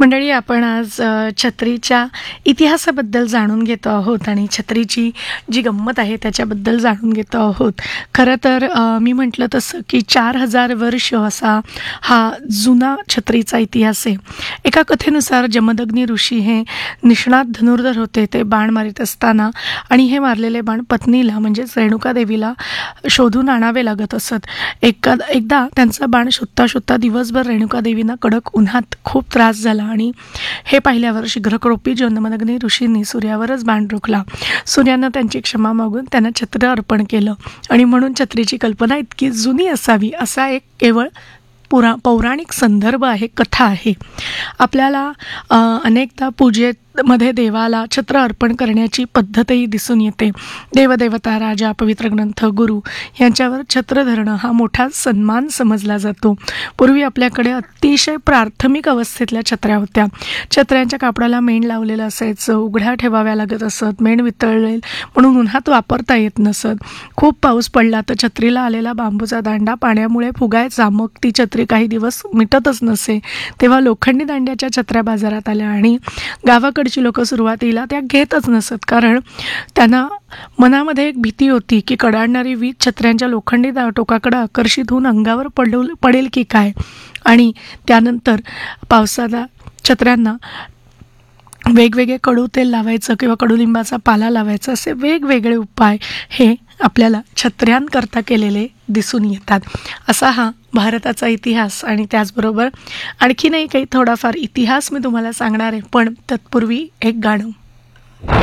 मंडळी, आपण आज छत्रीच्या इतिहासाबद्दल जाणून घेतो आहोत आणि छत्रीची जी गंमत आहे त्याच्याबद्दल जाणून घेतो आहोत. खरं तर मी म्हटलं तसं की 4000 वर्ष असा हा जुना छत्रीचा इतिहास आहे. एका कथेनुसार जमदग्नी ऋषी हे निष्णात धनुर्धर होते. ते बाण मारित असताना आणि हे मारलेले बाण पत्नीला म्हणजेच रेणुकादेवीला शोधून आणावे लागत असत. एकदा त्यांचा बाण शोधता शोधता दिवसभर रेणुकादेवींना कडक उन्हात खूप त्रास झाला आणि हे पाहिल्यावर शीघ्रक्रोपी जमदग्नी ऋषींनी सूर्यावरच बाण रोखला. सूर्यानं त्यांची क्षमा मागून त्यांना छत्र अर्पण केलं आणि म्हणून छत्रीची कल्पना इतकी जुनी असावी असा एक केवळ पौराणिक संदर्भ आहे, कथा आहे. आपल्याला अनेकदा पूजेमध्ये देवाला छत्र अर्पण करण्याची पद्धतही दिसून येते. देवदेवता, राजा, पवित्र ग्रंथ, गुरु यांच्यावर छत्र धरणं हा मोठा सन्मान समजला जातो. पूर्वी आपल्याकडे अतिशय प्राथमिक अवस्थेतल्या छत्र्या होत्या. छत्र्यांच्या कापडाला मेण लावलेलं असायचं, उघड्या ठेवाव्या लागत असत, मेण वितळेल म्हणून उन्हात वापरता येत नसत. खूप पाऊस पडला तर छत्रीला आलेला बांबूचा दांडा पाण्यामुळे फुगायचा, मग ती छत्री काही दिवस मिटतच नसे. तेव्हा लोखंडी दांड्याच्या छत्र्या बाजारात आल्या आणि गावाकडची लोक सुरुवातीला त्या घेतच नसत, कारण त्यांना मनामध्ये एक भीती होती की कडाडणारी वीज छत्र्यांच्या लोखंडी टोकाकडे आकर्षित होऊन अंगावर पडेल की काय. आणि त्यानंतर पावसाला छत्र्यांना वेगवेगळे कडू तेल लावायचं किंवा कडुलिंबाचा पाला लावायचा, असे वेगवेगळे उपाय हे आपल्याला छत्र्यांकरता केलेले दिसून येतात. असा हा भारताचा इतिहास आणि त्याचबरोबर आणखीनही काही थोडाफार इतिहास मी तुम्हाला सांगणार आहे, पण तत्पूर्वी एक गाणं.